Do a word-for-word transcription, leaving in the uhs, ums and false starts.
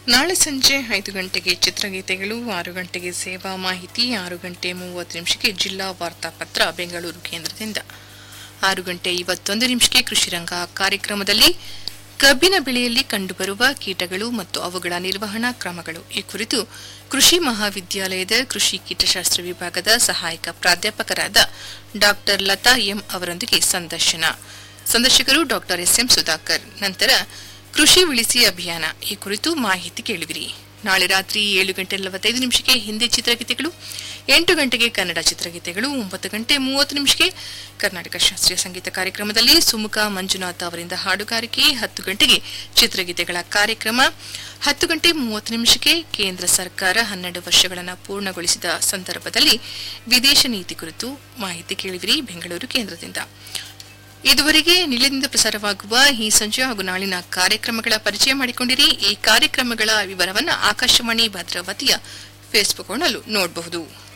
ನಾಳೆ ಸಂಜೆ ಐದು ಗಂಟೆಗೆ ಚಿತ್ರಗೀತೆಗಳು, ಆರು ಗಂಟೆಗೆ ಸೇವಾ ಮಾಹಿತಿ, ಆರು ಗಂಟೆ ಮೂವತ್ತು ನಿಮಿಷಕ್ಕೆ ಜಿಲ್ಲಾ ವಾರ್ತಾಪತ್ರ ಬೆಂಗಳೂರು ಕೇಂದ್ರದಿಂದ, ಆರು ಗಂಟೆ ಐವತ್ತೊಂದು ನಿಮಿಷಕ್ಕೆ ಕೃಷಿರಂಗ ಕಾರ್ಯಕ್ರಮದಲ್ಲಿ ಕಬ್ಬಿನ ಬೆಳೆಯಲ್ಲಿ ಕಂಡುಬರುವ ಕೀಟಗಳು ಮತ್ತು ಅವುಗಳ ನಿರ್ವಹಣಾ ಕ್ರಮಗಳು ಈ ಕುರಿತು ಕೃಷಿ ಮಹಾವಿದ್ಯಾಲಯದ ಕೃಷಿ ಕೀಟಶಾಸ್ತ್ರ ವಿಭಾಗದ ಸಹಾಯಕ ಪ್ರಾಧ್ಯಾಪಕರಾದ ಡಾ ಲತಾ ಎಂ ಅವರೊಂದಿಗೆ ಸಂದರ್ಶನ. ಸಂದರ್ಶಕರು ಡಾ ಎಸ್ ಎಂ ಸುಧಾಕರ್. ನಂತರ ಕೃಷಿ ಉಳಿಸಿ ಅಭಿಯಾನ ಈ ಕುರಿತು ಮಾಹಿತಿ ಕೇಳುವಿರಿ. ನಾಳೆ ರಾತ್ರಿ ಏಳು ಗಂಟೆ ನಲವತ್ತೈದು ನಿಮಿಷಕ್ಕೆ ಹಿಂದಿ ಚಿತ್ರಗೀತೆಗಳು, ಎಂಟು ಗಂಟೆಗೆ ಕನ್ನಡ ಚಿತ್ರಗೀತೆಗಳು, ಒಂಬತ್ತು ಗಂಟೆ ಮೂವತ್ತು ನಿಮಿಷಕ್ಕೆ ಕರ್ನಾಟಕ ಶಾಸ್ತ್ರೀಯ ಸಂಗೀತ ಕಾರ್ಯಕ್ರಮದಲ್ಲಿ ಸುಮುಖ ಮಂಜುನಾಥ್ ಅವರಿಂದ ಹಾಡುಗಾರಿಕೆ, ಹತ್ತು ಗಂಟೆಗೆ ಚಿತ್ರಗೀತೆಗಳ ಕಾರ್ಯಕ್ರಮ, ಹತ್ತು ಗಂಟೆ ಮೂವತ್ತು ನಿಮಿಷಕ್ಕೆ ಕೇಂದ್ರ ಸರ್ಕಾರ ಹನ್ನೆರಡು ವರ್ಷಗಳನ್ನು ಪೂರ್ಣಗೊಳಿಸಿದ ಸಂದರ್ಭದಲ್ಲಿ ವಿದೇಶ ನೀತಿ ಕುರಿತು ಮಾಹಿತಿ ಕೇಳುವಿರಿ ಬೆಂಗಳೂರು ಕೇಂದ್ರದಿಂದ. ಇದುವರೆಗೆ ನಿಲಯದಿಂದ ಪ್ರಸಾರವಾಗುವ ಈ ಸಂಜೆ ಹಾಗೂ ನಾಳಿನ ಕಾರ್ಯಕ್ರಮಗಳ ಪರಿಚಯ ಮಾಡಿಕೊಂಡಿರಿ. ಈ ಕಾರ್ಯಕ್ರಮಗಳ ವಿವರವನ್ನು ಆಕಾಶವಾಣಿ ಭದ್ರಾವತಿಯ ಫೇಸ್ಬುಕ್ ನಲ್ಲೂ ನೋಡಬಹುದು.